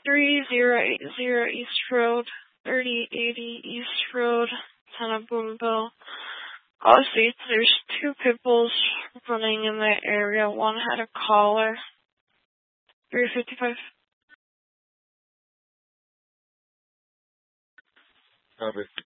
3080 East Road, 3080 East Road, town of Boonville. Obviously, there's two pit bulls running in that area. One had a collar. 355. Copy.